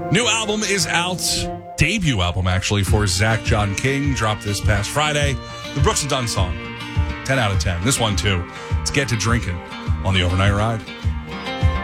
New album is out. Debut album, actually, for Zach John King. Dropped this past Friday. The Brooks and Dunn song. 10 out of 10. This one, too. Let's get to drinking on the Overnight Ride.